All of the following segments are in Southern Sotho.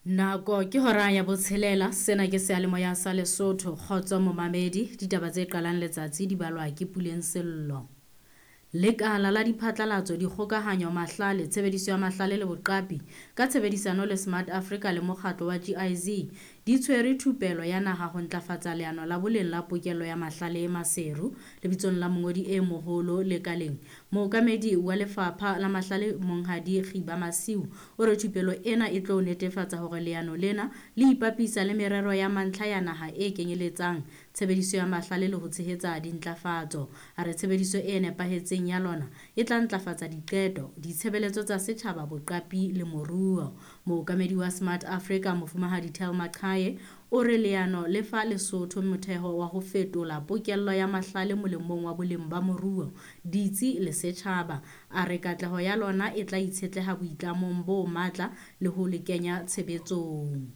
Nako ke hora ya botshelela. Sena ke sealemoya sa Lesotho. Kgotso momamedi, ditaba tse qalang letsatsi di balwa ke Puleng Sello. Lekala la diphatlalatso, dikgokahanyo, mahlale, tshebediso ya mahlale le boqapi ka tshebedisano le Smart Africa le mokgatlo wa GIZ di tshwere thupelo ya naha ho ntlafatsa leano la boleng la pokello ya mahlale e maseru lebitsong la mongodi e moholo lekaleng. Mookamedi wa lefapha la mahlale Monghadi Khiba Masiu o re thupelo ena e tlo netefatsa hore leano lena le ipapisa le merero ya mantlha ya naha e kenyeletsang tshebediso ya mahlale le ho tshehetsa dintlafatso. A re tshebediso e nepahetseng ya lona e tla ntlafatsa diqeto, ditshebeletso tsa setjhaba, boqapi le moruo. Mookamedi wa Smart Africa Mofumahadi Thelma Khaye o re leano le fa Lesotho motheho wa ho fetola pokello ya mahlale molemong wa boleng ba moruo, ditsi le setjhaba. A re katleho ya lona e tla itshetleha boitlamong bo matla le ho le kenya tshebetsong.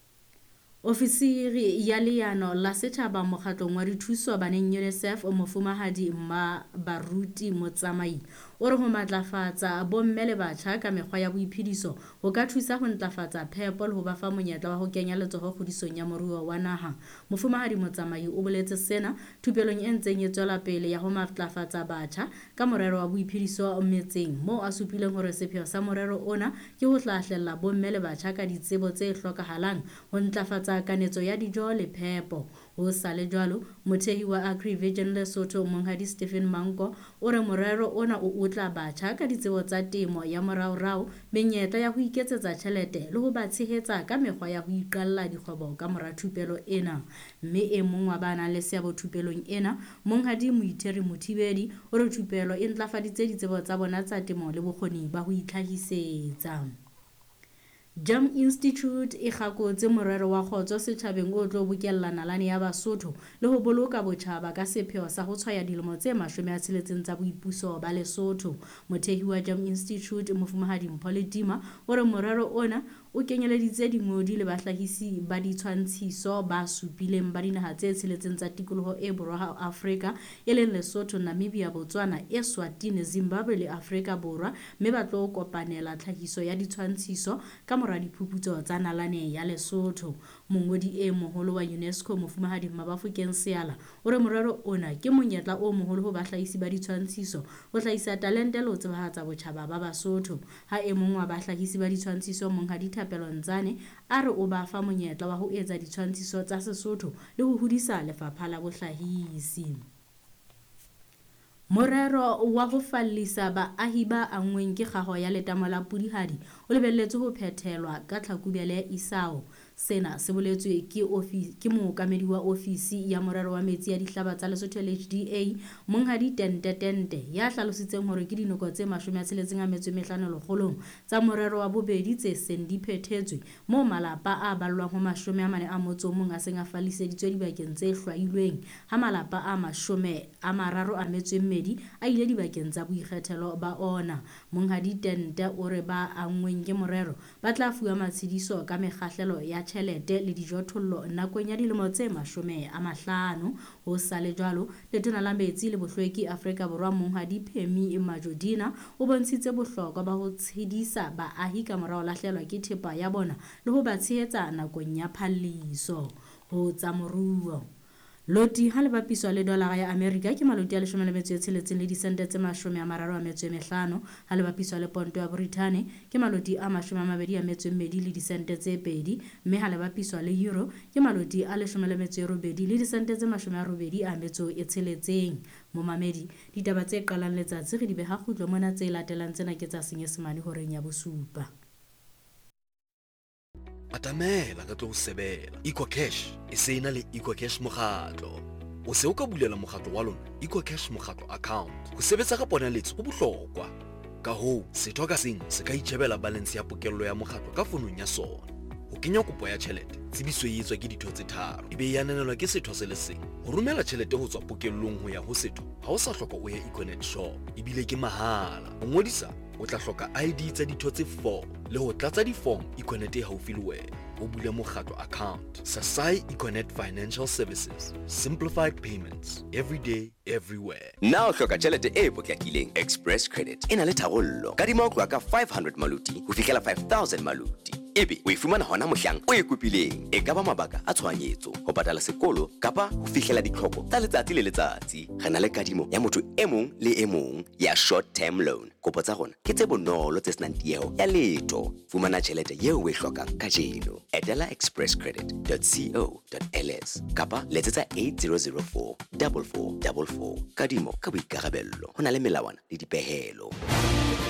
Ofisiri ya leano la setjhaba mokgatlong wa dithuso baneng UNICEF Mofumahadi Baruti Motsamai o re ho matlafatsa bomme le batjha ka mekgwa ya boiphediso ho ka thusa ho ntlafatsa phepo le ho ba fa monyetla wa ho kenya letsoho kgodisong ya moruo wa naha. Mofumahadi Motsamai o boletse sena thupelong e ntseng e tswela pele ya ho matlafatsa batjha ka morero wa boiphediso metseng, moo a supileng hore sepheo sa morero ona ke ho hlahlella bomme le batjha ka ditsebo tse hlokahalang ho ntlafatsa kanetso ya dijo le phepo. Ho sa le jwalo, mothehi wa AgriVision Lesotho Monghadi Stephen Manko o re morero ona o utla batjha ka ditsebo tsa temo ya moraorao, menyetla ya ho iketsetsa tjhelete le ho ba tshehetsa ka mekgwa ya ho iqalla dikgwebo ka mora thupelo ena. Mme e mong wa bana le seabo thupelong ena, Monghadi Moitheri Mothibedi o re thupelo e ntlafaditse ditsebo tsa bona tsa temo le bokgoni ba ho itlhahisetsa. Jam Institute e kgakotse morero wa kgotso setjhabeng o tlo bokella nalane ya Basotho le ho boloka botjhaba ka sepheo sa ho tshwaya dilemo tse 60 tsa boipuso ba Lesotho. Mothehi wa Jam Institute Mofumahadi Mpholetima o re morero ona o kenyeleditse dingodi le bahlahisi ba ditshwantshiso ba supileng ba dinaha tse 6 tsa tikoloho e borwa ha Afrika e leng Lesotho, Namibia, Botswana, Eswatini, Zimbabwe le Afrika Borwa, mme ba tlo kopanela tlhahiso ya ditshwantshiso ka mora diphuputso tsa nalane ya Lesotho. Mongodi e moholo wa UNESCO Mofumahadi Mabafokeng Seala o re morero ona ke monyetla o moholo ho bahlahisi ba ditshwantshiso ho hlahisa talente le ho tsebahatsa botjhaba ba Basotho. Ha e mong wa bahlahisi ba ditshwantshiso Monghadi Thapelo Ntsane a re o ba fa monyetla wa ho etsa ditshwantshiso tsa Sesotho le ho hodisa lefapha la bohlahisi. Morero wa ho fallisa baahi ba angweng ke kgaho ya letamo la Pudihadi o lebelletswe ho phethelwa ka Tlhakubele ya Isao. Sena se boletswe ke mookamedi wa ofisi ya morero wa metsi ya dihlaba tsa Lesotho LHDA Monghadi Tente ya hlalositseng hore ke dinoko tse 65 lekgolong tsa morero wa bobedi tse seng di phethetswe, moo malapa a ballwang ho 41 a seng a falliseditswe dibakeng tse hlwailweng ha malapa a 32 a ile dibakeng tsa boikgethelo ba ona. Monghadi Tente o re ba angweng ke morero ba tla fuwa matshediso ka mekgahlelo ya tjhelete le dijothollo nakong ya dilemo tse 50. Ho sa le jwalo, letona la metsi le bohlweki Afrika Borwa Monghadi Phemi Majodina o bontshitse bohlokwa ba ho tshedisa baahi ka morao lahlehelwa ke thepa ya bona le ho ba tshehetsa nakong ya phalliso. Ho tsa moruo, loti ha le bapiswa le dolara ya Amerika ke maloti a 16 le disente tse 35, ha le bapiswa le ponto ya Britain ke maloti a 22 le disente tse 2, mme ha le bapiswa le euro ke maloti a 18 le disente tse 86. Momamedi, ditaba tse qalang letsatsi re di beha kgutlo mona tse latelang tsena ke tsa Senyesemane horeng ya bosupa. Atamela ka tlo ho sebela. EcoCash e se ena le EcoCash mokgatlo. O se o ka bulela mokgatlo wa lona EcoCash mokgatlo account. Ho sebetsa ka ponaletso ho bohlokwa. Ka hoo, setho ka seng se ka itjhebela balance ya pokello ya mokgatlo ka fonong ya sona. Ho kenya kopo ya tjhelete, tsebiso e etswa ke ditho tse tharo, ebe ya ananelwa ke setho se le seng. Ho romela tjhelete ho tswa pokellong ho ya ho setho, ha o sa hloka o ye Econet shop, ebile ke mahala. Ho ngodisa o tla hloka ID tsa ditho tse 4 le ho tlatsa di-form Econet e haufi le wena. O bule mokgatlo account. Sasai Econet Financial Services. Simplified payments. Every day, everywhere. Now hloka tjhelete e potlakileng. Express Credit ena le tharollo. Kadima ho tloha ka 500 maluti ho fikela 5000 maluti. ebe o e fumana hona mohlang o e kopileng e ka ba mabaka a tshohanyetso ho patala sekolo kapa ho fihlela ditlhoko tsa letsatsi le letsatsi re na le kadimo ya motho e mong le e mong ya short term loan kopo tsa rona ke tse bonolo tse senang tieho ya letho fumana tjhelete yeo o e hlokang kajeno etela expresscredit.co.ls kapa letsetsa 8004 4444 kadimo ka boikarabello ho na le melawana le dipehelo